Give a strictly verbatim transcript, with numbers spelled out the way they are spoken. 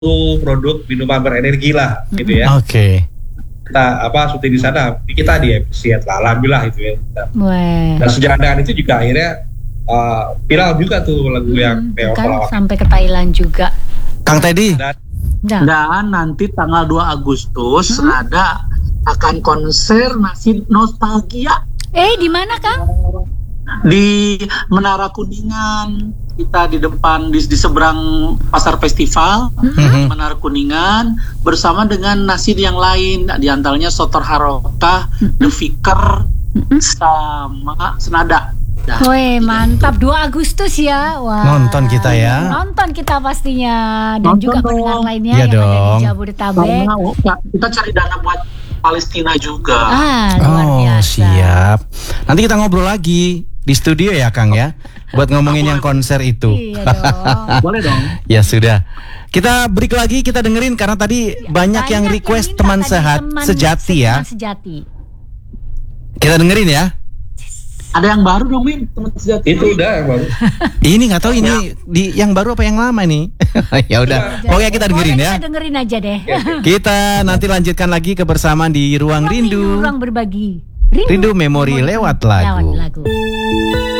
produk minuman berenergi lah, gitu ya. Oke. Okay. Kita apa syuting di sana, kita di appreciate lah, alhamdulillah itu ya. Wah. Dan sejalan dengan itu juga akhirnya uh, viral juga tuh lagu hmm, yang Neo kan Pelawak. Sampai ke Thailand juga. Kang Teddy. Dan, Dan, Dan nanti tanggal dua Agustus hmm? ada akan konser Nasib Nostalgia. Eh, di mana, Kang? Di Menara Kuningan. Kita di depan di, di seberang pasar festival, mm-hmm. Menara Kuningan bersama dengan Nasid yang lain, di antaranya Sotor Harokah, mm-hmm. The Fikr, mm-hmm. sama Senada. Nah, woi, mantap. dua Agustus ya. Wah. Nonton kita ya. Nonton kita pastinya. Dan Nonton juga dong. pendengar lainnya Ya yang dong. ada di Jabodetabek. Karena kita cari dana buat Palestina juga. Ah, luar Oh, biasa. siap. Nanti kita ngobrol lagi di studio ya, Kang ya. Buat ngomongin yang konser itu. Iya dong. Boleh dong. Ya sudah. Kita break lagi, kita dengerin karena tadi Ya, banyak yang banyak request minta teman tadi, sehat teman sejati se- ya. teman sejati. Kita dengerin ya. Ada yang baru dong, Min, teman sejati. itu udah yang baru. Ini nggak tahu ini di yang baru apa yang lama nih. Ya udah. Pokoknya kita dengerin Boleh ya. Kita dengerin aja deh. Kita nanti lanjutkan lagi kebersamaan di Ruang Ruang Rindu. Ruang berbagi. Rindu memori lewat lagu. Lewat lagu.